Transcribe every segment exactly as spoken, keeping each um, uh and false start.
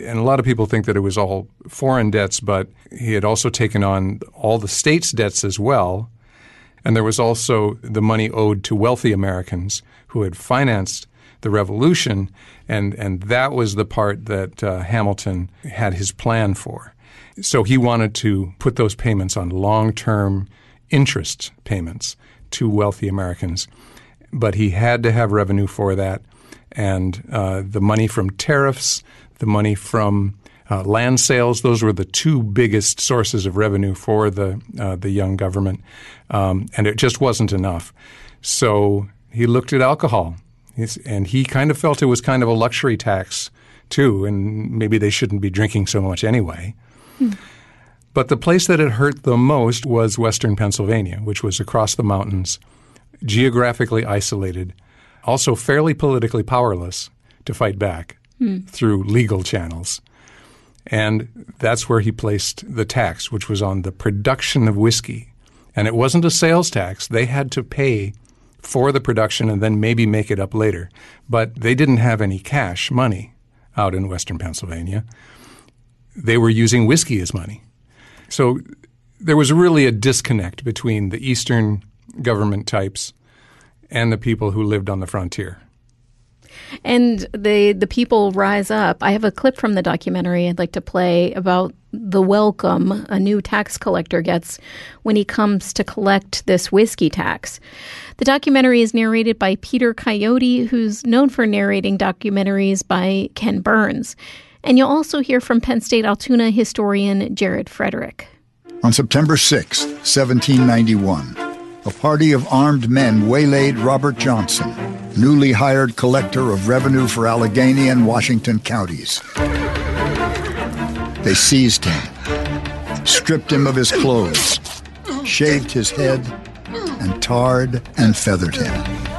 And a lot of people think that it was all foreign debts, but he had also taken on all the states' debts as well. And there was also the money owed to wealthy Americans who had financed the revolution, and, and that was the part that uh, Hamilton had his plan for. So he wanted to put those payments on long-term interest payments to wealthy Americans. But he had to have revenue for that, and uh, the money from tariffs, the money from uh, land sales, those were the two biggest sources of revenue for the uh, the young government, um, and it just wasn't enough. So he looked at alcohol. He's, and he kind of felt it was kind of a luxury tax, too, and maybe they shouldn't be drinking so much anyway. Hmm. But the place that it hurt the most was western Pennsylvania, which was across the mountains, geographically isolated, also fairly politically powerless to fight back hmm. through legal channels. And that's where he placed the tax, which was on the production of whiskey. And it wasn't a sales tax. They had to pay for the production and then maybe make it up later. But they didn't have any cash money out in western Pennsylvania. They were using whiskey as money. So there was really a disconnect between the eastern government types and the people who lived on the frontier. And the the people rise up. I have a clip from the documentary I'd like to play about the welcome a new tax collector gets when he comes to collect this whiskey tax. The documentary is narrated by Peter Coyote, who's known for narrating documentaries by Ken Burns. And you'll also hear from Penn State Altoona historian Jared Frederick. On September sixth, seventeen ninety-one, a party of armed men waylaid Robert Johnson, newly hired collector of revenue for Allegheny and Washington counties. They seized him, stripped him of his clothes, shaved his head, and tarred and feathered him.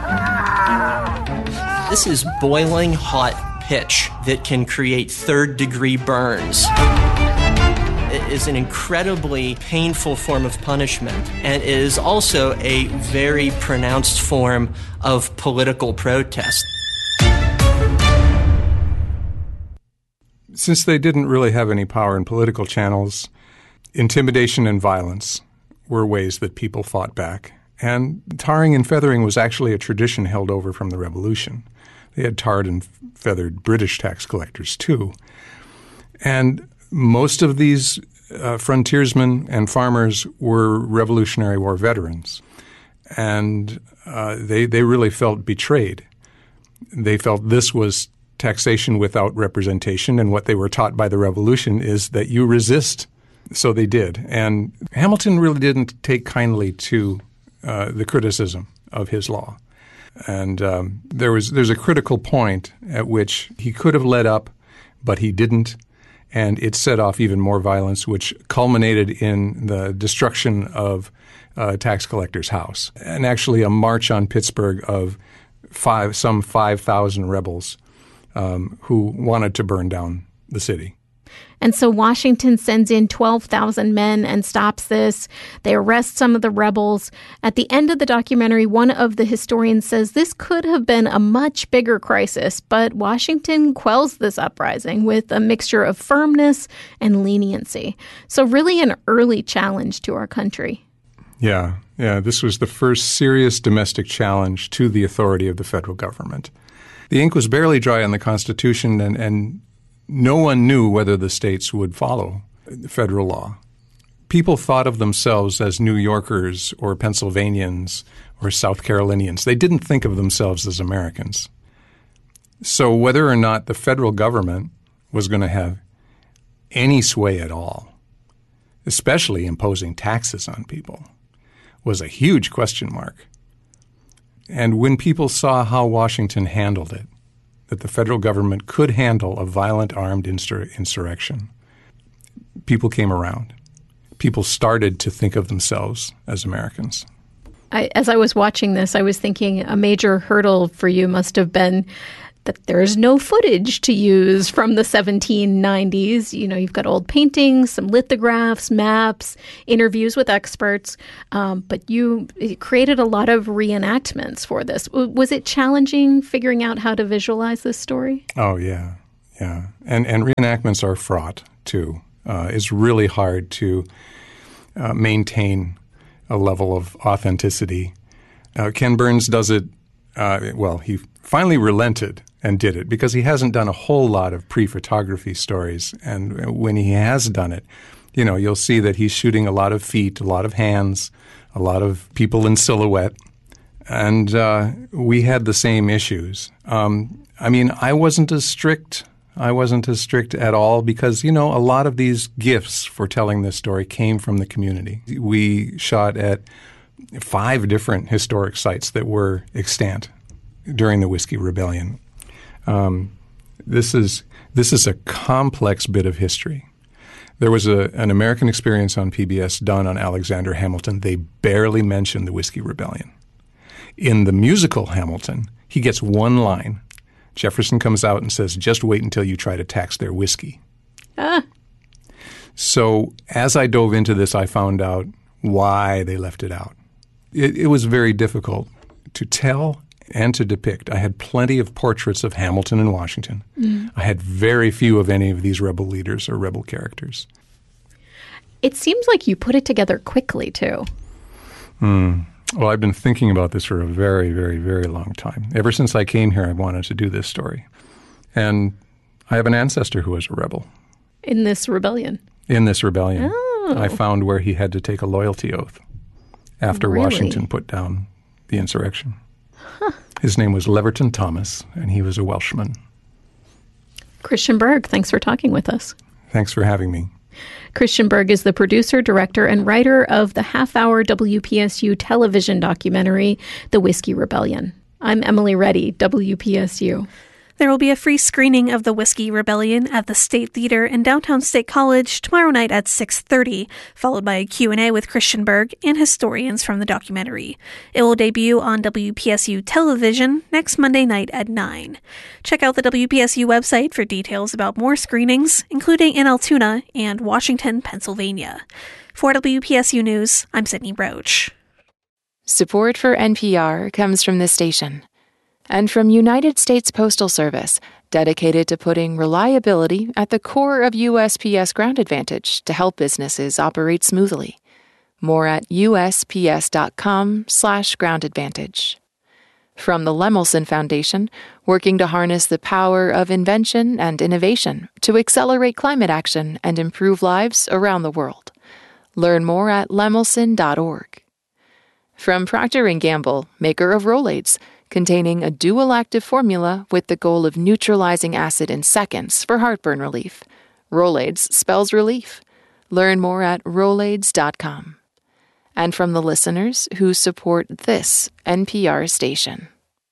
This is boiling hot pitch that can create third-degree burns. It is an incredibly painful form of punishment, and it is also a very pronounced form of political protest. Since they didn't really have any power in political channels, intimidation and violence were ways that people fought back. And tarring and feathering was actually a tradition held over from the Revolution. They had tarred and feathered British tax collectors, too. And most of these uh, frontiersmen and farmers were Revolutionary War veterans. And uh, they, they really felt betrayed. They felt this was taxation without representation, and what they were taught by the Revolution is that you resist. So they did. And Hamilton really didn't take kindly to uh, the criticism of his law. And um, there was there's a critical point at which he could have let up, but he didn't, and it set off even more violence, which culminated in the destruction of a tax collector's house, and actually a march on Pittsburgh of five some five thousand rebels um, who wanted to burn down the city. And so Washington sends in twelve thousand men and stops this. They arrest some of the rebels. At the end of the documentary, one of the historians says this could have been a much bigger crisis, but Washington quells this uprising with a mixture of firmness and leniency. So really an early challenge to our country. Yeah, yeah. This was the first serious domestic challenge to the authority of the federal government. The ink was barely dry on the Constitution, and, and no one knew whether the states would follow federal law. People thought of themselves as New Yorkers or Pennsylvanians or South Carolinians. They didn't think of themselves as Americans. So whether or not the federal government was going to have any sway at all, especially imposing taxes on people, was a huge question mark. And when people saw how Washington handled it, that the federal government could handle a violent armed insur- insurrection, people came around. People started to think of themselves as Americans. I, as I was watching this, I was thinking a major hurdle for you must have been that there's no footage to use from the seventeen nineties. You know, you've got old paintings, some lithographs, maps, interviews with experts, um, but you created a lot of reenactments for this. Was it challenging figuring out how to visualize this story? Oh, yeah. Yeah, and and reenactments are fraught too. Uh, it's really hard to uh, maintain a level of authenticity. Uh, Ken Burns does it. Uh, well, he finally relented and did it because he hasn't done a whole lot of pre-photography stories. And when he has done it, you know, you'll see that he's shooting a lot of feet, a lot of hands, a lot of people in silhouette. And uh, we had the same issues. Um, I mean, I wasn't as strict. I wasn't as strict at all because, you know, a lot of these gifts for telling this story came from the community. We shot at five different historic sites that were extant during the Whiskey Rebellion. Um, this is this is a complex bit of history. There was a, an American Experience on P B S done on Alexander Hamilton. They barely mentioned the Whiskey Rebellion. In the musical Hamilton, he gets one line. Jefferson comes out and says, "Just wait until you try to tax their whiskey." Ah. So as I dove into this, I found out why they left it out. It, it was very difficult to tell and to depict. I had plenty of portraits of Hamilton and Washington. Mm. I had very few of any of these rebel leaders or rebel characters. It seems like you put it together quickly, too. Hmm. Well, I've been thinking about this for a very, very, very long time. Ever since I came here, I wanted to do this story. And I have an ancestor who was a rebel. In this rebellion? In this rebellion. Oh. I found where he had to take a loyalty oath after really? Washington put down the insurrection. Huh. His name was Leverton Thomas, and he was a Welshman. Christian Berg, thanks for talking with us. Thanks for having me. Christian Berg is the producer, director, and writer of the half-hour W P S U television documentary, The Whiskey Rebellion. I'm Emily Reddy, W P S U. There will be a free screening of The Whiskey Rebellion at the State Theater in downtown State College tomorrow night at six thirty, followed by a Q and A with Christian Berg and historians from the documentary. It will debut on W P S U television next Monday night at nine. Check out the W P S U website for details about more screenings, including in Altoona and Washington, Pennsylvania. For W P S U News, I'm Sydney Roach. Support for N P R comes from this station and from United States Postal Service, dedicated to putting reliability at the core of U S P S Ground Advantage to help businesses operate smoothly. More at usps.com slash ground advantage. From the Lemelson Foundation, working to harness the power of invention and innovation to accelerate climate action and improve lives around the world. Learn more at lemelson dot org. From Procter and Gamble, maker of Rolaids, containing a dual-active formula with the goal of neutralizing acid in seconds for heartburn relief. Rolaids spells relief. Learn more at rolaids dot com. And from the listeners who support this N P R station.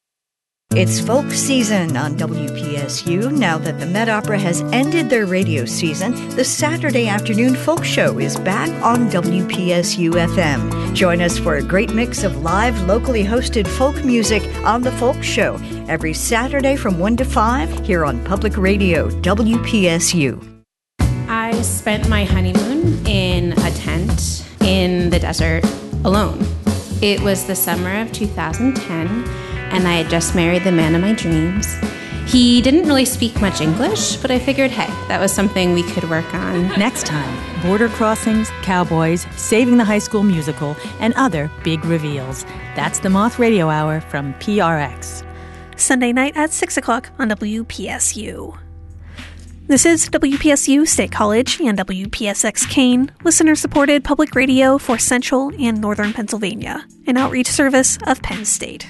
It's folk season on W P S U. Now that the Met Opera has ended their radio season, the Saturday afternoon folk show is back on W P S U F M. Join us for a great mix of live, locally hosted folk music on the Folk Show every Saturday from one to five here on Public Radio W P S U. I spent my honeymoon in a tent in the desert alone. It was the summer of two thousand ten. And I had just married the man of my dreams. He didn't really speak much English, but I figured, hey, that was something we could work on. Next time, border crossings, cowboys, Saving the High School Musical, and other big reveals. That's the Moth Radio Hour from P R X. Sunday night at six o'clock on W P S U. This is W P S U State College and W P S X Kane, listener-supported public radio for Central and Northern Pennsylvania, an outreach service of Penn State.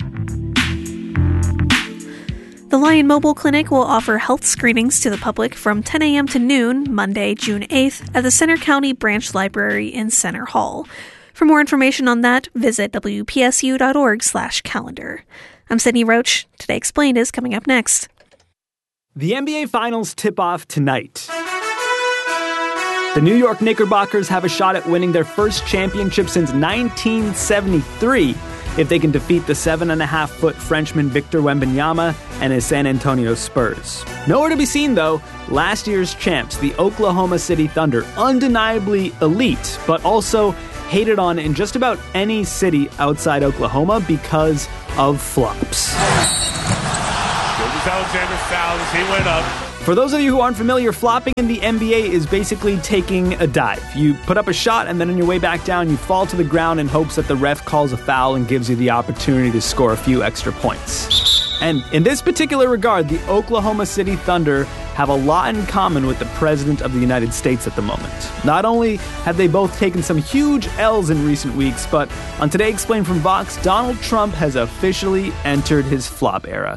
The Lion Mobile Clinic will offer health screenings to the public from ten a.m. to noon, Monday, June eighth, at the Center County Branch Library in Center Hall. For more information on that, visit w p s u dot org slash calendar. I'm Sydney Roach. Today Explained is coming up next. The N B A Finals tip off tonight. The New York Knickerbockers have a shot at winning their first championship since nineteen seventy-three if they can defeat the seven and a half foot Frenchman Victor Wembanyama and his San Antonio Spurs. Nowhere to be seen, though, last year's champs, the Oklahoma City Thunder, undeniably elite, but also hated on in just about any city outside Oklahoma because of flops. Alexander fouls. He went up. For those of you who aren't familiar, flopping in the N B A is basically taking a dive. You put up a shot, and then on your way back down, you fall to the ground in hopes that the ref calls a foul and gives you the opportunity to score a few extra points. And in this particular regard, the Oklahoma City Thunder have a lot in common with the President of the United States at the moment. Not only have they both taken some huge L's in recent weeks, but on Today Explained from Vox, Donald Trump has officially entered his flop era.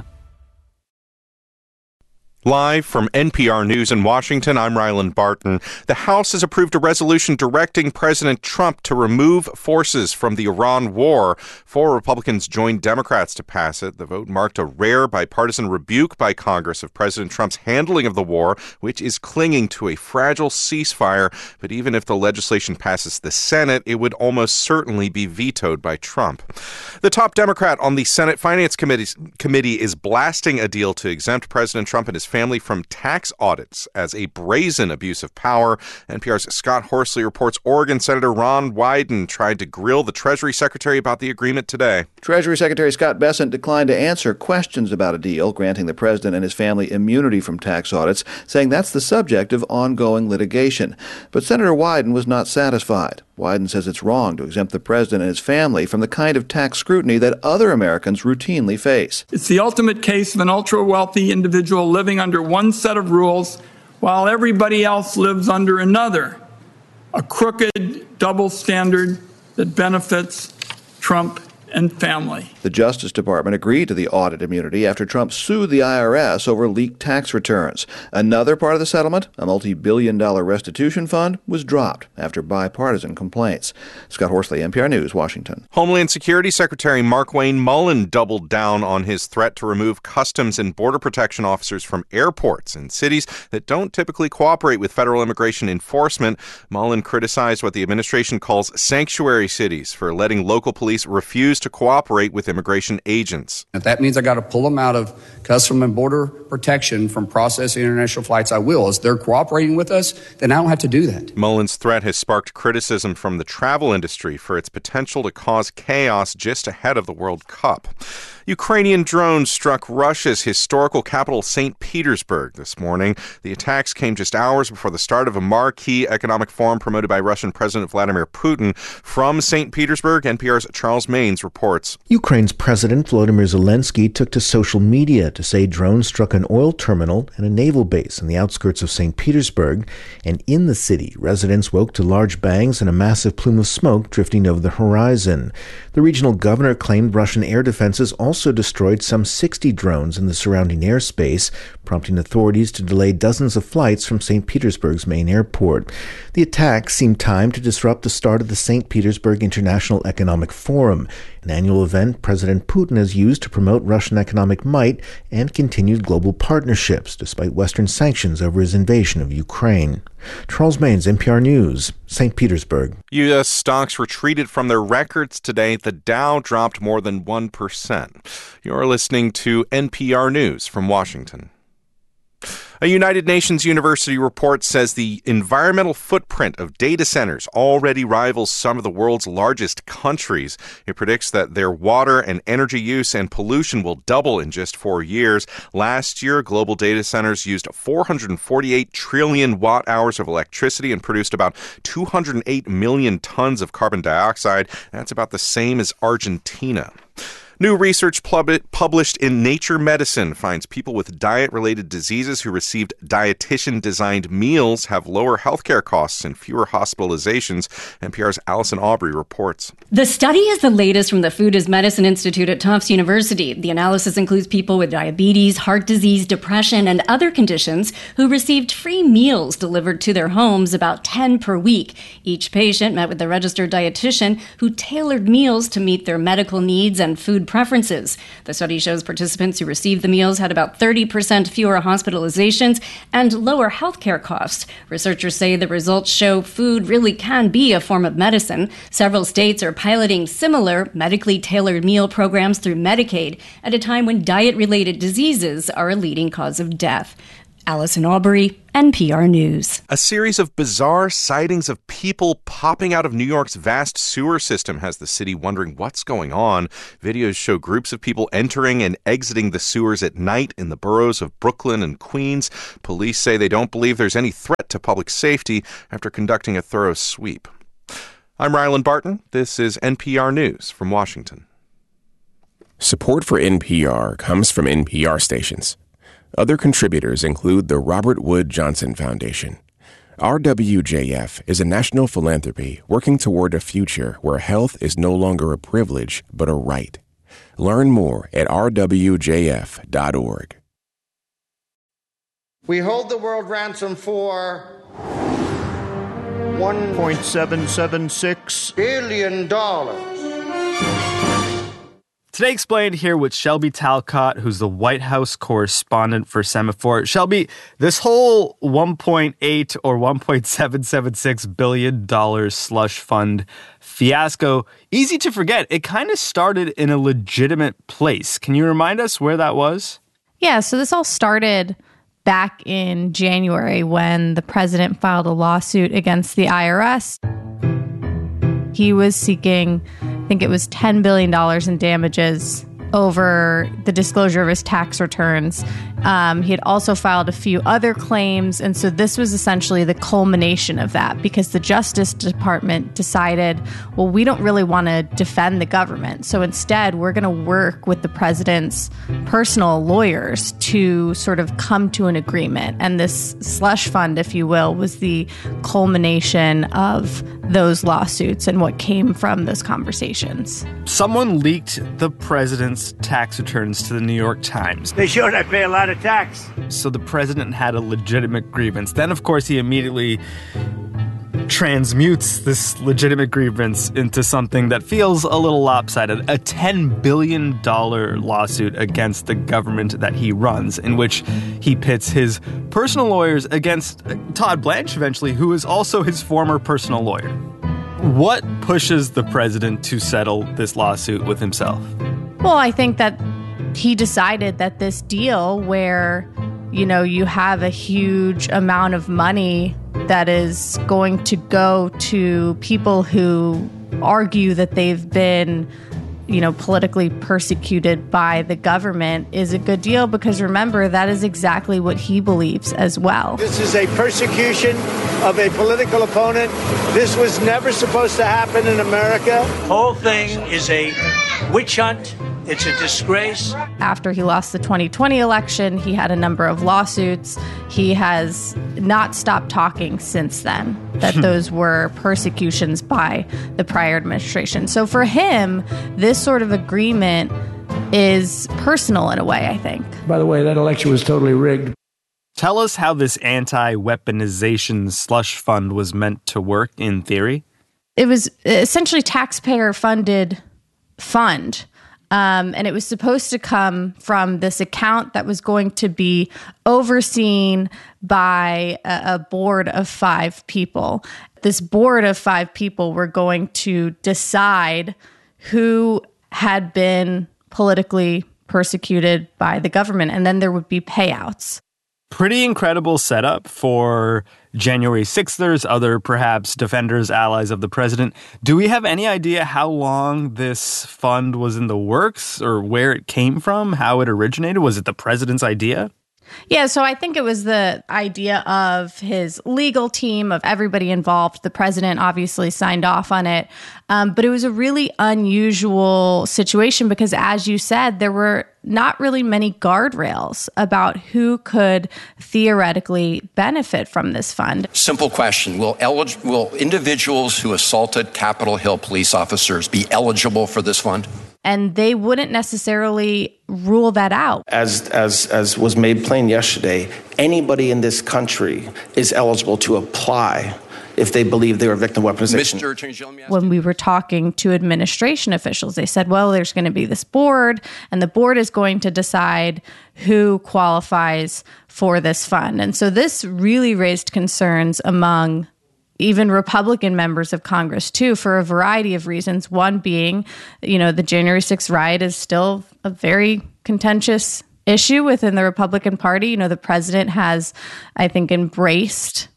Live from N P R News in Washington, I'm Ryland Barton. The House has approved a resolution directing President Trump to remove forces from the Iran war. Four Republicans joined Democrats to pass it. The vote marked a rare bipartisan rebuke by Congress of President Trump's handling of the war, which is clinging to a fragile ceasefire. But even if the legislation passes the Senate, it would almost certainly be vetoed by Trump. The top Democrat on the Senate Finance Committee, committee is blasting a deal to exempt President Trump and his family family from tax audits as a brazen abuse of power. N P R's Scott Horsley reports Oregon Senator Ron Wyden tried to grill the Treasury Secretary about the agreement today. Treasury Secretary Scott Bessent declined to answer questions about a deal granting the president and his family immunity from tax audits, saying that's the subject of ongoing litigation. But Senator Wyden was not satisfied. Wyden says it's wrong to exempt the president and his family from the kind of tax scrutiny that other Americans routinely face. It's the ultimate case of an ultra-wealthy individual living under one set of rules while everybody else lives under another, a crooked double standard that benefits Trump and family. The Justice Department agreed to the audit immunity after Trump sued the I R S over leaked tax returns. Another part of the settlement, a multi-billion dollar restitution fund, was dropped after bipartisan complaints. Scott Horsley, N P R News, Washington. Homeland Security Secretary Markwayne Mullin doubled down on his threat to remove Customs and Border Protection officers from airports in cities that don't typically cooperate with federal immigration enforcement. Mullin criticized what the administration calls sanctuary cities for letting local police refuse to cooperate with immigration agents. If that means I got to pull them out of Customs and Border Protection from processing international flights, I will. As they're cooperating with us, then I don't have to do that. Mullin's threat has sparked criticism from the travel industry for its potential to cause chaos just ahead of the World Cup. Ukrainian drones struck Russia's historical capital, Saint Petersburg, this morning. The attacks came just hours before the start of a marquee economic forum promoted by Russian President Vladimir Putin. From Saint Petersburg, N P R's Charles Maines reports. Ukraine's President Volodymyr Zelensky took to social media to say drones struck an oil terminal and a naval base in the outskirts of Saint Petersburg. And in the city, residents woke to large bangs and a massive plume of smoke drifting over the horizon. The regional governor claimed Russian air defenses also also destroyed some sixty drones in the surrounding airspace, prompting authorities to delay dozens of flights from Saint Petersburg's main airport. The attack seemed timed to disrupt the start of the Saint Petersburg International Economic Forum, an annual event President Putin has used to promote Russian economic might and continued global partnerships, despite Western sanctions over his invasion of Ukraine. Charles Maines, N P R News, Saint Petersburg. U S stocks retreated from their records today. The Dow dropped more than one percent. You're listening to N P R News from Washington. A United Nations University report says the environmental footprint of data centers already rivals some of the world's largest countries. It predicts that their water and energy use and pollution will double in just four years. Last year, global data centers used four hundred forty-eight trillion watt hours of electricity and produced about two hundred eight million tons of carbon dioxide. That's about the same as Argentina. New research pub- published in Nature Medicine finds people with diet-related diseases who received dietitian-designed meals have lower healthcare costs and fewer hospitalizations. N P R's Allison Aubrey reports. The study is the latest from the Food as Medicine Institute at Tufts University. The analysis includes people with diabetes, heart disease, depression, and other conditions who received free meals delivered to their homes, about ten per week. Each patient met with a registered dietitian who tailored meals to meet their medical needs and food preferences. The study shows participants who received the meals had about thirty percent fewer hospitalizations and lower healthcare costs. Researchers say the results show food really can be a form of medicine. Several states are piloting similar medically tailored meal programs through Medicaid at a time when diet-related diseases are a leading cause of death. Allison Aubrey, N P R News. A series of bizarre sightings of people popping out of New York's vast sewer system has the city wondering what's going on. Videos show groups of people entering and exiting the sewers at night in the boroughs of Brooklyn and Queens. Police say they don't believe there's any threat to public safety after conducting a thorough sweep. I'm Ryland Barton. This is N P R News from Washington. Support for N P R comes from N P R stations. Other contributors include the Robert Wood Johnson Foundation. R W J F is a national philanthropy working toward a future where health is no longer a privilege, but a right. Learn more at r w j f dot org. We hold the world ransom for one point seven seven six billion dollars. Today Explained here with Shelby Talcott, who's the White House correspondent for Semaphore. Shelby, this whole one point eight or one point seven seven six billion dollars slush fund fiasco, easy to forget. It kind of started in a legitimate place. Can you remind us where that was? Yeah, so this all started back in January when the president filed a lawsuit against the I R S. He was seeking, I think it was ten billion dollars in damages over the disclosure of his tax returns. Um, he had also filed a few other claims. And so this was essentially the culmination of that because the Justice Department decided, well, we don't really want to defend the government. So instead, we're going to work with the president's personal lawyers to sort of come to an agreement. And this slush fund, if you will, was the culmination of those lawsuits and what came from those conversations. Someone leaked the president's tax returns to the New York Times. They showed I pay a lot of tax. So the president had a legitimate grievance. Then, of course, he immediately transmutes this legitimate grievance into something that feels a little lopsided. A ten billion dollars lawsuit against the government that he runs, in which he pits his personal lawyers against Todd Blanche, eventually, who is also his former personal lawyer. What pushes the president to settle this lawsuit with himself? Well, I think that he decided that this deal where, you know, you have a huge amount of money that is going to go to people who argue that they've been, you know, politically persecuted by the government is a good deal because, remember, that is exactly what he believes as well. This is a persecution of a political opponent. This was never supposed to happen in America. The whole thing is a witch hunt. It's a disgrace. After he lost the twenty twenty election, he had a number of lawsuits. He has not stopped talking since then that those were persecutions by the prior administration. So for him, this sort of agreement is personal in a way, I think. By the way, that election was totally rigged. Tell us how this anti-weaponization slush fund was meant to work in theory. It was essentially taxpayer-funded fund. Um, and it was supposed to come from this account that was going to be overseen by a, a board of five people. This board of five people were going to decide who had been politically persecuted by the government, and then there would be payouts. Pretty incredible setup for January sixthers, other perhaps defenders, allies of the president. Do we have any idea how long this fund was in the works or where it came from, how it originated? Was it the president's idea? Yeah, so I think it was the idea of his legal team, of everybody involved. The president obviously signed off on it. Um, but it was a really unusual situation because, as you said, there were not really many guardrails about who could theoretically benefit from this fund. Simple question. Will, elig- will individuals who assaulted Capitol Hill police officers be eligible for this fund? And they wouldn't necessarily rule that out. As as as was made plain yesterday, anybody in this country is eligible to apply if they believe they were victim of weaponization. When we were talking to administration officials, they said, well, there's going to be this board, and the board is going to decide who qualifies for this fund. And so this really raised concerns among even Republican members of Congress, too, for a variety of reasons. One being, you know, the January sixth riot is still a very contentious issue within the Republican Party. You know, the president has, I think, embraced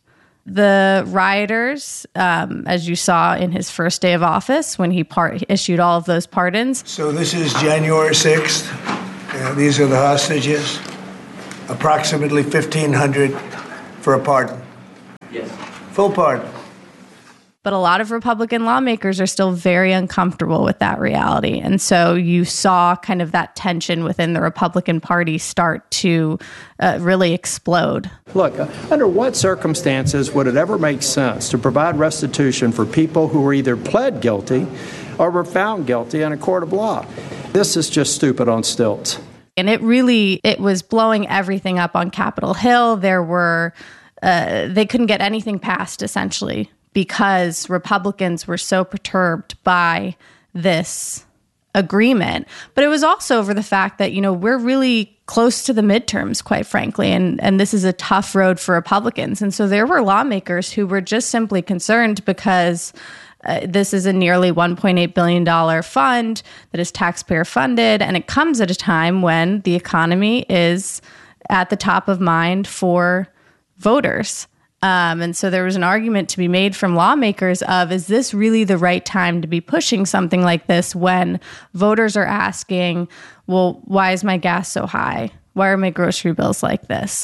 the rioters, um, as you saw in his first day of office when he par- issued all of those pardons. So this is January sixth. Uh, these are the hostages. Approximately fifteen hundred for a pardon. Yes. Full pardon. But a lot of Republican lawmakers are still very uncomfortable with that reality. And so you saw kind of that tension within the Republican Party start to uh, really explode. Look, uh, under what circumstances would it ever make sense to provide restitution for people who were either pled guilty or were found guilty in a court of law? This is just stupid on stilts. And it really, it was blowing everything up on Capitol Hill. There were, uh, they couldn't get anything passed, essentially, because Republicans were so perturbed by this agreement. But it was also over the fact that, you know, we're really close to the midterms, quite frankly, and, and this is a tough road for Republicans. And so there were lawmakers who were just simply concerned because uh, this is a nearly one point eight billion dollars fund that is taxpayer funded, and it comes at a time when the economy is at the top of mind for voters. Um, and so there was an argument to be made from lawmakers of, is this really the right time to be pushing something like this when voters are asking, well, why is my gas so high? Why are my grocery bills like this?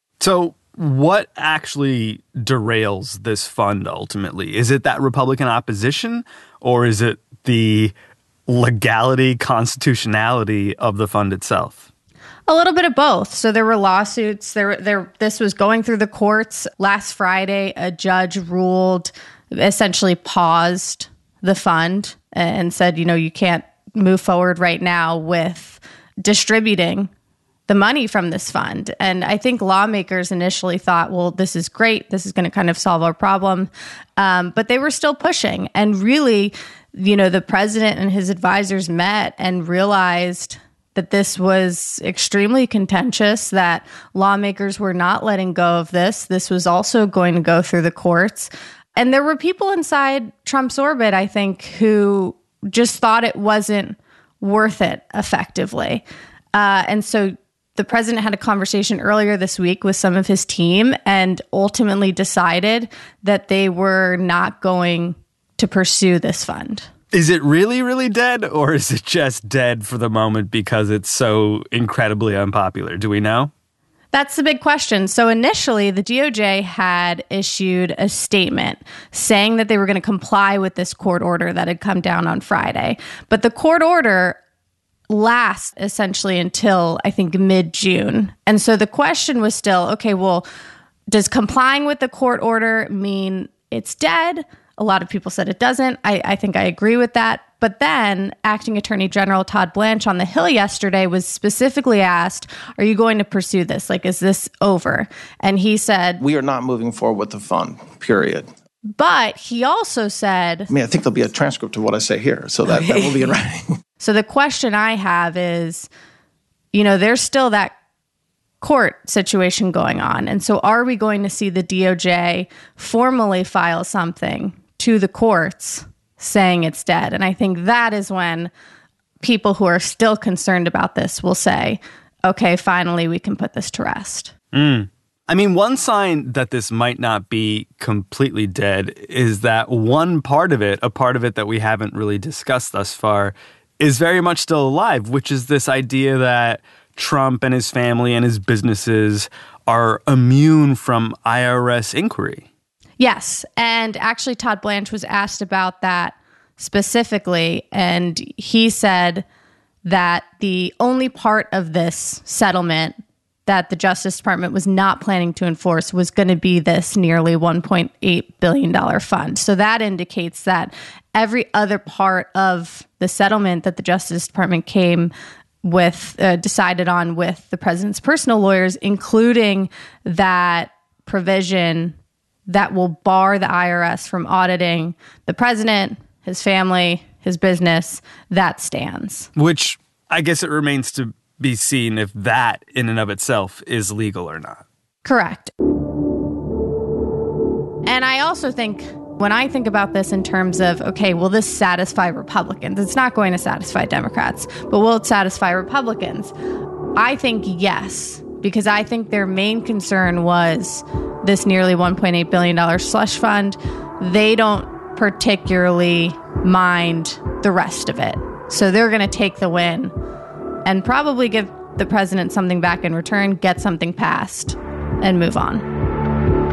So what actually derails this fund ultimately? Is it that Republican opposition, or is it the legality, constitutionality of the fund itself? A little bit of both. So there were lawsuits. There, there. This was going through the courts. Last Friday, a judge ruled, essentially paused the fund and said, you know, you can't move forward right now with distributing the money from this fund. And I think lawmakers initially thought, well, this is great. This is going to kind of solve our problem. Um, but they were still pushing. And really, you know, the president and his advisors met and realized that this was extremely contentious, that lawmakers were not letting go of this. This was also going to go through the courts. And there were people inside Trump's orbit, I think, who just thought it wasn't worth it effectively. Uh, and so the president had a conversation earlier this week with some of his team and ultimately decided that they were not going to pursue this fund. Is it really, really dead, or is it just dead for the moment because it's so incredibly unpopular? Do we know? That's the big question. So initially, the D O J had issued a statement saying that they were going to comply with this court order that had come down on Friday. But the court order lasts essentially until, I think, mid-June. And so the question was still, okay, well, does complying with the court order mean it's dead? A lot of people said it doesn't. I, I think I agree with that. But then Acting Attorney General Todd Blanche on the Hill yesterday was specifically asked, are you going to pursue this? Like, is this over? And he said, we are not moving forward with the fund, period. But he also said, I mean, I think there'll be a transcript of what I say here, so that, that will be in writing. So the question I have is, you know, there's still that court situation going on. And so are we going to see the D O J formally file something to the courts saying it's dead? And I think that is when people who are still concerned about this will say, okay, finally we can put this to rest. Mm. I mean, one sign that this might not be completely dead is that one part of it, a part of it that we haven't really discussed thus far, is very much still alive, which is this idea that Trump and his family and his businesses are immune from I R S inquiry. Yes. And actually, Todd Blanche was asked about that specifically, and he said that the only part of this settlement that the Justice Department was not planning to enforce was going to be this nearly one point eight billion dollars fund. So that indicates that every other part of the settlement that the Justice Department came with, uh, decided on with the president's personal lawyers, including that provision that will bar the I R S from auditing the president, his family, his business, that stands. Which I guess it remains to be seen if that in and of itself is legal or not. Correct. And I also think when I think about this in terms of, okay, will this satisfy Republicans? It's not going to satisfy Democrats, but will it satisfy Republicans? I think yes, because I think their main concern was this nearly one point eight billion dollars slush fund. They don't particularly mind the rest of it. So they're going to take the win and probably give the president something back in return, get something passed, and move on.